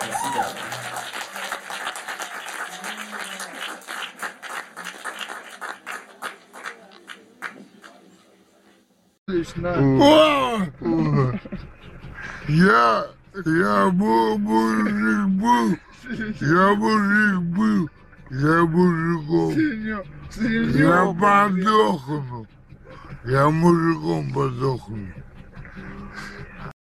Я мужик был, я мужиком. Я подохну, я мужиком подохну.